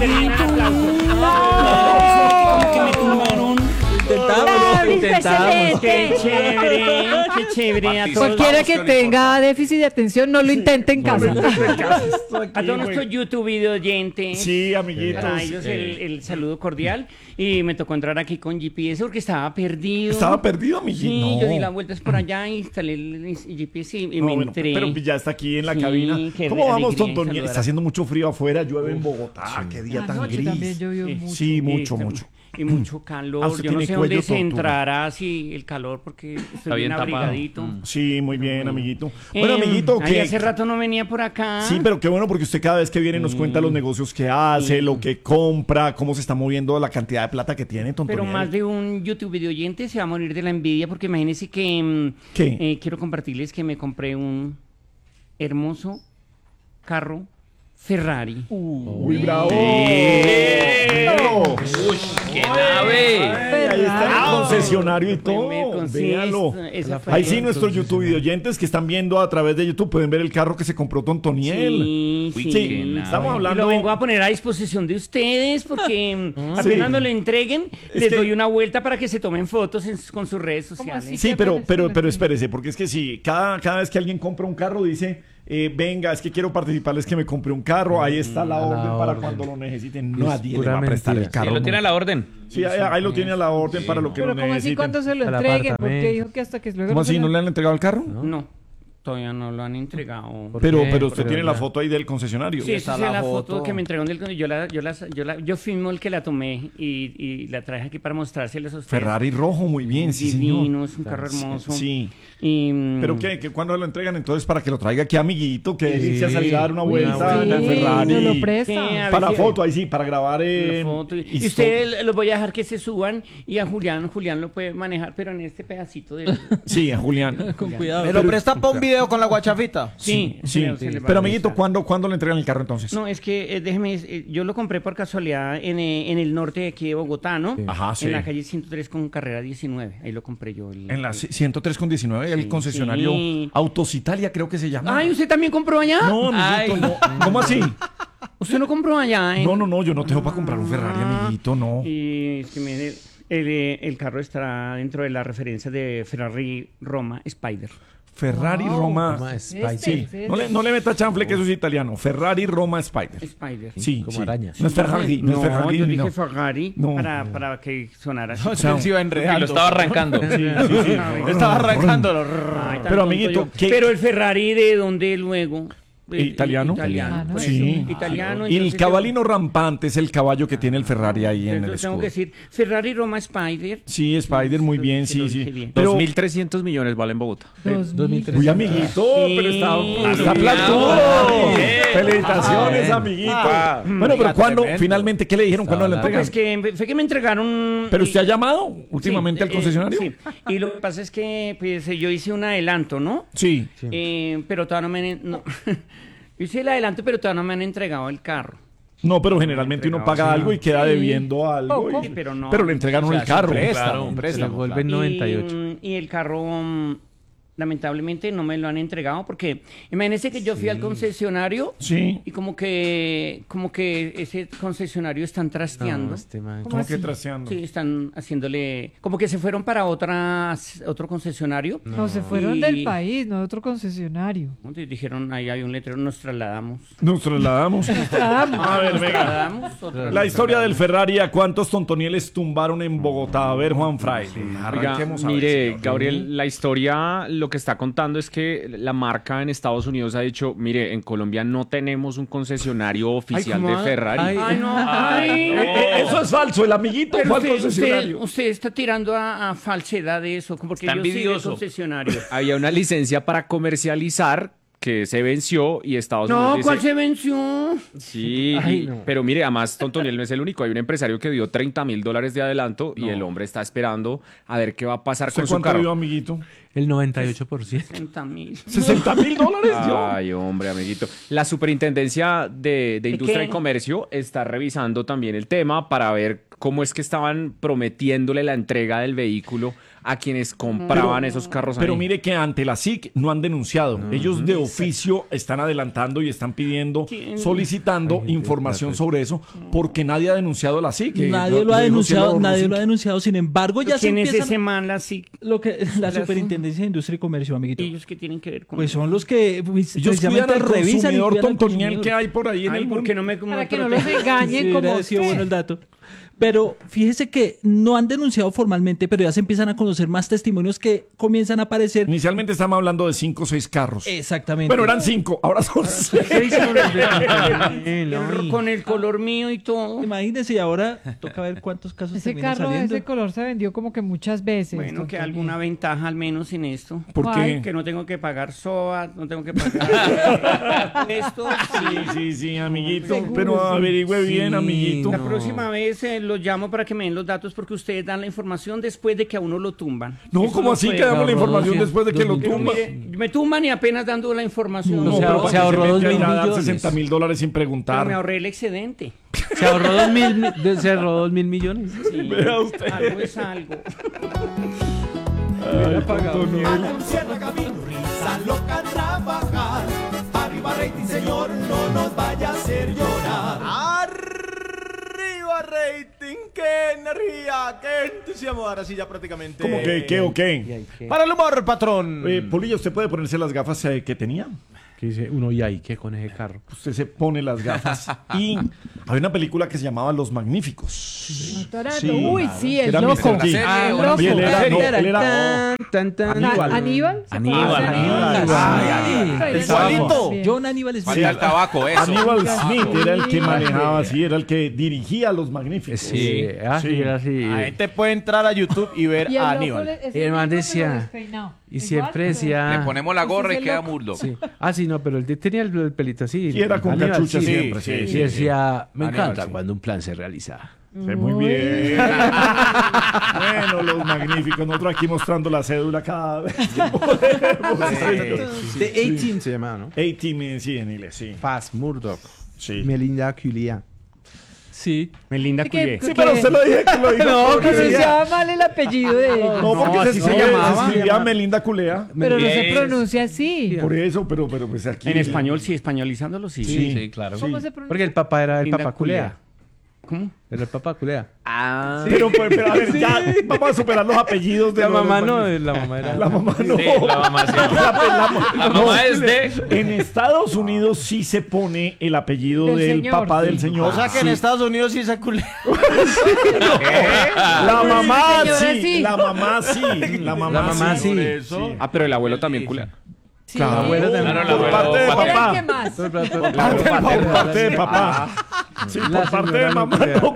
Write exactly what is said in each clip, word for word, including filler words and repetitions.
Que me tumbaron. Intentamos, intentamos. Qué chévere, qué chévere. A todos, Cualquiera que tenga déficit de atención no lo intente en casa. a todos nuestros YouTube video oyentes. Sí, amiguitos. Para ellos el, el saludo cordial. Y me tocó entrar aquí con G P S porque estaba perdido. ¿Estaba perdido, amiguito? Sí, No. yo di las vueltas por allá, instalé el G P S y, y No, me bueno, entré. pero ya está aquí en la Sí, cabina. qué ¿Cómo vamos, alegría en Tontoniel? saludar. Está haciendo mucho frío afuera, llueve en Bogotá. Qué día tan Anoche gris. también llovió Sí. mucho. Sí, mucho, Y- mucho. Y mucho calor. Ah, usted Yo no tiene sé dónde cuello se tortuga. entrará así el calor porque estoy bien bien tapado. abrigadito. Sí, muy bien, amiguito. Bueno, Eh, amiguito, ay, que... hace rato no venía por acá. Sí, pero qué bueno porque usted cada vez que viene nos cuenta los negocios que hace, lo que compra, cómo se está moviendo la cantidad de plata que tiene, Tontoniel. Pero más de un YouTube video oyente se va a morir de la envidia porque imagínense que mm, ¿Qué? eh, quiero compartirles que me compré un hermoso carro Ferrari. Uy, bravo. ¡Qué nave! Ahí está el concesionario y todo. Me- me- sí, Véalo. es- esa fue- Ahí sí, nuestros YouTube videoyentes que están viendo a través de YouTube pueden ver el carro que se compró Tontoniel. Sí, Sí, sí. qué nave. estamos Y hablando. lo vengo a poner a disposición de ustedes porque mm, Sí. apenas me lo entreguen, Es les que- doy una vuelta para que se tomen fotos en- con sus redes sociales. así? Sí, ¿Qué pero, parece? pero, pero espérese, porque es que sí, cada, cada vez que alguien compra un carro dice, eh, venga, es que quiero participarles que me compré un carro, ahí está la la orden para orden. cuando lo necesiten. Es Nadie le pura va a prestar mentira. el carro. Él lo no. tiene a la orden. Sí, ahí, ahí lo tiene a la orden para lo que Pero lo como así necesiten. cuando se lo Al entreguen, porque apartamento. dijo que hasta que luego ¿Cómo no se así? lo- ¿No le han entregado el carro? No, todavía no lo han entregado. ¿Por Pero, qué? pero usted Pero tiene ya. la foto ahí del concesionario. Sí, esa está es la la foto. foto. que me entregaron del yo la, yo la, yo la, yo filmo el que la tomé y, y la traje aquí para mostrárselos a ustedes. Ferrari rojo, muy bien, sí, Divino, señor. es un carro hermoso. Sí. Y, mm, ¿Pero qué? ¿Que ¿Cuándo lo entregan entonces para que lo traiga aquí, amiguito? Que Sí. irse a salir a dar una Uy, vuelta en el Sí, Ferrari. nos lo Sí, presta. a ver Para la si- foto, ahí sí, para grabar. la eh, foto. Y, histo- y ustedes los voy a dejar que se suban y a Julián, Julián lo puede manejar, pero en este pedacito del... Sí, a Julián. Con cuidado. ¿Me lo presta para un video con la guachafita? Sí, Sí, se le- se le va pero a amiguito, prestar. ¿cuándo, ¿cuándo le entregan el carro entonces? No, es que eh, déjeme, eh, yo lo compré por casualidad en, eh, en el norte de aquí de Bogotá, ¿no? Sí. Ajá, sí. En la calle ciento tres con carrera diecinueve, ahí lo compré yo. el- En la c- ciento tres con diecinueve, el Sí, concesionario sí. Autos Italia, creo que se llama. Ay, ¿usted también compró allá? No, amiguito, no. ¿Cómo así? ¿Usted no compró allá? en- No, no, no, yo no tengo para comprar un Ferrari, Ah, amiguito, no. Y es que mire, el, eh, el carro estará dentro de la referencia de Ferrari Roma Spider. Ferrari Wow. Roma. Roma Spider. Sí, no le, no le meta chanfle que eso es italiano. Ferrari Roma Spider. Spider. Sí, como sí. arañas. No es Ferrari, no, es Ferrari. yo no. dije Ferrari No. para, para que sonara así. No, se iba Y enredando. lo estaba arrancando. Sí, sí, sí. Estaba arrancándolo. Ay, tan Pero, tonto amiguito, yo. ¿qué- Pero el Ferrari de dónde luego. Eh, ¿Italiano? Italiano. Ah, por sí. eso, Italiano. Y el entonces cabalino rampante es el caballo que tiene el Ferrari ahí yo- en el yo Tengo escudo. que decir Ferrari Roma Spider. Sí, Spider, muy Sí, bien, sí, sí, lo sí. dije bien. Pero, dos mil trescientos millones vale en Bogotá. Dos dos mil mil. tres. uy, amiguito, Sí. pero está, Sí. está platudo. Felicitaciones, amiguito. Bueno, pero Oiga, ¿cuándo? tremendo. Finalmente, ¿qué le dijeron? ¿Cuándo le Estaba entregan? Pues que fue que me entregaron. ¿Pero y- usted ha llamado últimamente Sí, al eh, concesionario? sí. Y lo que pasa es que pues, yo hice un adelanto, ¿no? Sí. Eh, pero todavía no me han... no. Yo hice el adelanto, pero todavía no me han entregado el carro. No, pero generalmente uno paga algo y queda debiendo algo. Poco. y- Sí, pero no. le entregaron O sea, el carro. es un préstamo, Claro. un Se préstamo, le vuelven claro. noventa y ocho. Y, y el carro, mm, lamentablemente, no me lo han entregado porque imagínense que yo fui al concesionario Sí. y como que, como que ese concesionario están trasteando. No, este man. ¿Cómo que traseando? Sí, están haciéndole... Como que se fueron para otras, otro concesionario. No, se fueron Y- del país, no de otro concesionario. ¿no? Y dijeron, ahí hay un letrero, nos trasladamos. Nos trasladamos. A ver, Nos venga. trasladamos. otra- La historia del Ferrari, ¿a cuántos tontonieles tumbaron en Bogotá? A ver, Juan Fray. Oiga, Arranquemos a ver, mire, señor. Gabriel, la historia lo que está contando es que la marca en Estados Unidos ha dicho, mire, en Colombia no tenemos un concesionario oficial ¿cómo de va? Ferrari. Ay, no, ay. Eh, eh, eso es falso, el amiguito Pero fue al usted, usted, concesionario. usted está tirando a, a falsedad de eso, porque Está yo soy del envidioso. concesionario. Había una licencia para comercializar que se venció y Estados No, Unidos ¿cuál dice... se venció? Sí, Ay, y- no. pero mire, además Tontoniel no es el único. Hay un empresario que dio treinta mil dólares de adelanto y el hombre está esperando a ver qué va a pasar ¿Usted con su cuánto carro. dio, amiguito? El noventa y ocho por ciento. sesenta mil. ¿sesenta mil dólares yo? Ay, hombre, amiguito. La Superintendencia de, de Industria qué? y Comercio está revisando también el tema para ver cómo es que estaban prometiéndole la entrega del vehículo a quienes compraban esos carros Pero ahí. mire que ante la S I C no han denunciado. Ellos de oficio están adelantando y están pidiendo, ¿Quién? solicitando Ay, información Dios, sobre eso, porque nadie ha denunciado la S I C. Nadie lo ha denunciado, nadie lo ha denunciado. Sin embargo, ya se ¿Quién es empiezan ese man, la S I C? lo que la La- Superintendencia de Industria y Comercio, amiguito. ¿Ellos qué tienen que ver con Pues eso? son los que pues, Ellos cuidan precisamente al revisan y consumidor cuidan al tontoniel consumidor. que hay por ahí en Ay, el ¿por mundo. qué no me Para que no los protegen? engañen Sí, como hubiera sido usted. bueno el dato. Pero fíjese que no han denunciado formalmente, pero ya se empiezan a conocer más testimonios que comienzan a aparecer. Inicialmente estábamos hablando de cinco o seis carros. Exactamente. Bueno, eran cinco, ahora son seis. El- Con el color mío y todo. Imagínense, y ahora toca ver cuántos casos Ese terminan carro de saliendo. ese color se vendió como que muchas veces. Bueno, que doctor alguna Guille. ventaja al menos en esto. ¿Por Ay, qué? Que no tengo que pagar S O A, no tengo que pagar esto. Sí, sí, sí, amiguito. Seguro, Pero sí. averigüe bien, Sí, amiguito. La no. próxima vez eh, los llamo para que me den los datos porque ustedes dan la información después de que a uno lo tumban. No, Eso ¿cómo así puede. que damos la ahorró información doscientos, después de que lo dos mil. tumban? Mire, me tumban y apenas dando la información. No, se pero ahor- ¿para se qué ahorró mete dos mil allá a dar millones. sesenta mil dólares sin Pero me preguntar. ahorré el excedente. Se ahorró dos mil, mi- de- se ahorró dos mil millones. Sí, Vea usted. algo es algo. Anunciar camino, risa loca trabajar. Arriba rating, señor, no nos vaya a hacer llorar. Arriba rating, qué energía, qué entusiasmo. Ahora sí ya prácticamente. ¿Cómo que qué o qué? Para el humor, patrón. Eh, Polilla, ¿usted puede ponerse las gafas eh, que tenía? Que dice uno, ¿y ahí qué con ese carro? Usted se pone las gafas. Y había una película que se llamaba Los Magníficos. Tarado. Sí. Uy, sí, el Era loco. mister T. Ah, Y loco. él era, no, él era Tan, tan, tan. Aníbal. ¿Aníbal? ¿Se Aníbal, acuerdan de Aníbal. Ay, Sí. Aníbal. Igualito. Bien. John Aníbal Smith. Sí, al tabaco, eso. Aníbal Tabaco. Smith era el que Sí. manejaba, sí, era el que dirigía a Los Magníficos. Sí, ah, sí, era así. La gente puede entrar a YouTube y ver Y el a loco Aníbal. le- ese Y el man loco, decía- pero despeinado. Y Igual, siempre pero- decía... Le ponemos la gorra Ese y es queda loco. murdo. Sí. Ah, sí, no, pero él tenía el, el pelito así. Sí, era con Aníbal, cachucha sí. siempre, sí, Y sí, decía, me Aníbal, encanta sí. cuando un plan se realiza. Sí, muy bien. Bueno, Los Magníficos. Nosotros aquí mostrando la cédula cada vez que podemos. The eighteen se llamaba, ¿no? A-Team, sí, en inglés, sí. Fast Murdoch. Sí. Melinda Culia. Sí. Melinda ¿Qué- Culié. qué- Sí, pero usted lo dije que lo dijo. No, porque- pronunciaba mal el apellido de ella. No, porque No, se, así se escribe- llamaba. se escribía Melinda Culea. Pero no se Yes. pronuncia así. Por eso, pero, pero pues aquí. En español, sí, españolizándolo, sí. Sí. Sí, claro. ¿Cómo se pronuncia? Porque el papá era el Melinda papá Culea. ¿Cómo? Era el papá Culea. Ah. Pero, pero, pero, a ver, ya vamos a superar los apellidos de La los- mamá los no, magníficos. la mamá era... La mamá no. Sí, la mamá sí. La, la- La no, mamá es de. En Estados Unidos sí se pone el apellido Del del señor, papá sí. del señor. O sea que en Sí. Estados Unidos sí se culé. La mamá señora, sí, sí. la mamá sí, la mamá, La mamá sí. sí. Eso. Ah, pero el abuelo también culea. Sí. Claro, abuelo también. Claro, el por abuelo parte de paterno. Era el papá. que más. Por parte, por parte de papá. Sí, La por parte de señora mamá no no.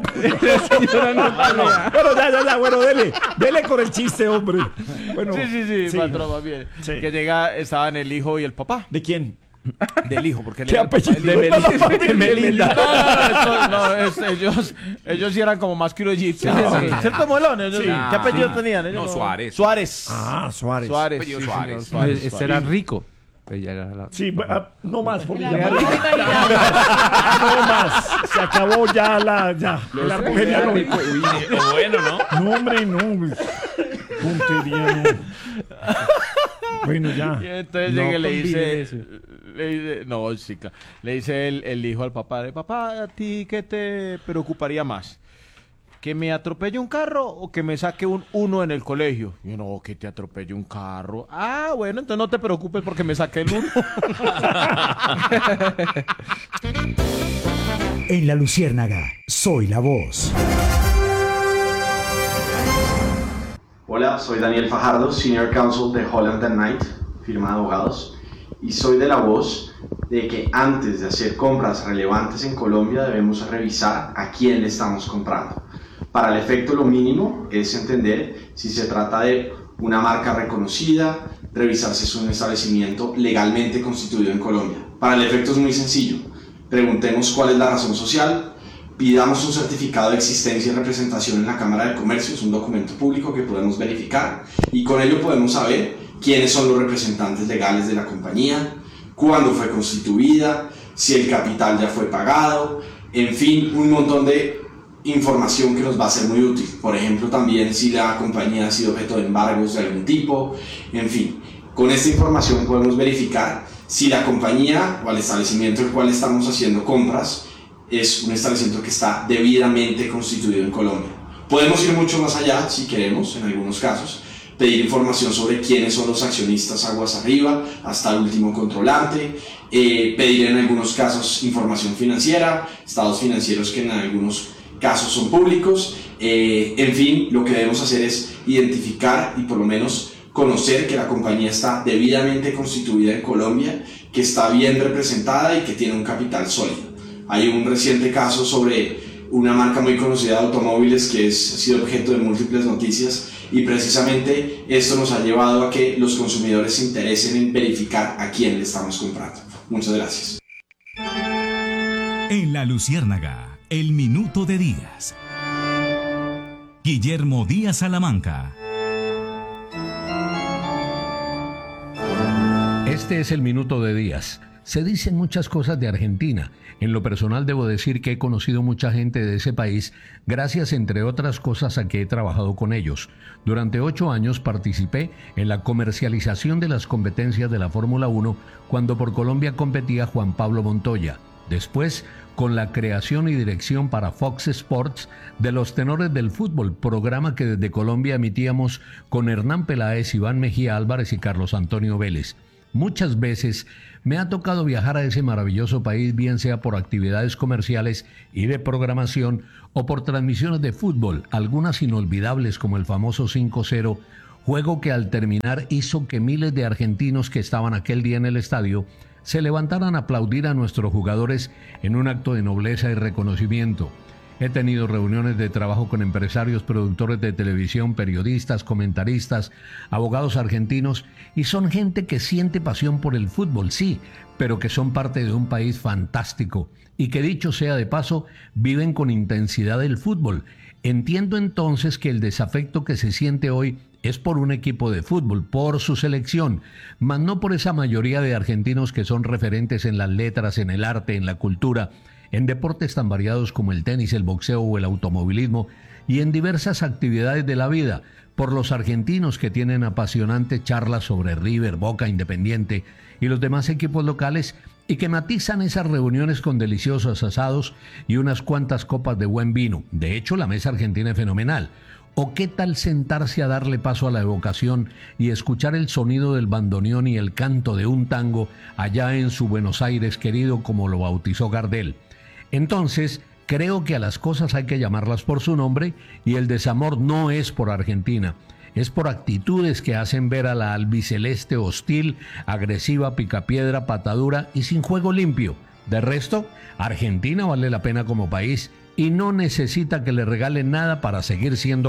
Pero ya, ya, ya, bueno, dele, dele con el chiste, hombre. Bueno, Sí, sí, sí, patrón, más bien. Sí. Que llega, estaban el hijo y el papá. ¿De quién? Del hijo, porque él ¿Qué era el papá apellido? del- De Melinda. No, no, no, esto- no, es- ellos, ellos sí eran como más que los egipcios. Sí. ¿Cierto, Molón? Ellos- Sí. ¿Qué apellido tenían? Ellos No, Suárez. Suárez. Ah, Suárez. Suárez. Apellido sí, Suárez. señor, Pues, Suárez, este Suárez. era rico. Pues ya era la- Sí, ah, no más, porque La ya, mamá está ahí. no más. Se acabó ya la, ya. El arcogeria no. Bueno, ¿no? No, hombre, no. hombre. Puntería, no. Bueno, ya. Y entonces No llega y le combine dice, eso. le dice, no, sí, claro. Le dice el, el hijo al papá, de papá, ¿a ti qué te preocuparía más? ¿Que me atropelle un carro o que me saque un uno en el colegio? Y yo, no, que te atropelle un carro. Ah, bueno, entonces no te preocupes porque me saqué el uno. En La Luciérnaga, soy la voz. Hola, soy Daniel Fajardo, Senior Counsel de Holland and Knight, firma de abogados, y soy de la voz de que antes de hacer compras relevantes en Colombia debemos revisar a quién le estamos comprando. Para el efecto, lo mínimo es entender si se trata de una marca reconocida, revisar si es un establecimiento legalmente constituido en Colombia. Para el efecto es muy sencillo. Preguntemos cuál es la razón social, pidamos un certificado de existencia y representación en la Cámara de Comercio, es un documento público que podemos verificar y con ello podemos saber quiénes son los representantes legales de la compañía, cuándo fue constituida, si el capital ya fue pagado, en fin, un montón de información que nos va a ser muy útil. Por ejemplo, también si la compañía ha sido objeto de embargos de algún tipo, en fin. Con esta información podemos verificar si la compañía o el establecimiento al cual estamos haciendo compras es un establecimiento que está debidamente constituido en Colombia. Podemos ir mucho más allá si queremos, en algunos casos, pedir información sobre quiénes son los accionistas aguas arriba, hasta el último controlante, eh, pedir en algunos casos información financiera, estados financieros que en algunos casos son públicos, eh, en fin, lo que debemos hacer es identificar y por lo menos conocer que la compañía está debidamente constituida en Colombia, que está bien representada y que tiene un capital sólido. Hay un reciente caso sobre una marca muy conocida de automóviles que es, ha sido objeto de múltiples noticias y precisamente esto nos ha llevado a que los consumidores se interesen en verificar a quién le estamos comprando. Muchas gracias. En La Luciérnaga, el minuto de Díaz. Guillermo Díaz Salamanca. Este es el minuto de Díaz. Se dicen muchas cosas de Argentina. En lo personal debo decir que he conocido mucha gente de ese país gracias, entre otras cosas, a que he trabajado con ellos. Durante ocho años participé en la comercialización de las competencias de la Fórmula uno cuando por Colombia competía Juan Pablo Montoya. Después, con la creación y dirección para Fox Sports de Los Tenores del Fútbol, programa que desde Colombia emitíamos con Hernán Peláez, Iván Mejía Álvarez y Carlos Antonio Vélez. Muchas veces me ha tocado viajar a ese maravilloso país, bien sea por actividades comerciales y de programación o por transmisiones de fútbol, algunas inolvidables como el famoso cinco cero, juego que al terminar hizo que miles de argentinos que estaban aquel día en el estadio se levantaran a aplaudir a nuestros jugadores en un acto de nobleza y reconocimiento. He tenido reuniones de trabajo con empresarios, productores de televisión, periodistas, comentaristas, abogados argentinos, y son gente que siente pasión por el fútbol, sí, pero que son parte de un país fantástico y que, dicho sea de paso, viven con intensidad el fútbol. Entiendo entonces que el desafecto que se siente hoy es por un equipo de fútbol, por su selección, mas no por esa mayoría de argentinos que son referentes en las letras, en el arte, en la cultura, en deportes tan variados como el tenis, el boxeo o el automovilismo y en diversas actividades de la vida, por los argentinos que tienen apasionantes charlas sobre River, Boca, Independiente y los demás equipos locales y que matizan esas reuniones con deliciosos asados y unas cuantas copas de buen vino. De hecho, la mesa argentina es fenomenal. ¿O qué tal sentarse a darle paso a la evocación y escuchar el sonido del bandoneón y el canto de un tango allá en su Buenos Aires querido, como lo bautizó Gardel? Entonces, creo que a las cosas hay que llamarlas por su nombre y el desamor no es por Argentina, es por actitudes que hacen ver a la albiceleste hostil, agresiva, picapiedra, patadura y sin juego limpio. De resto, Argentina vale la pena como país y no necesita que le regalen nada para seguir siendo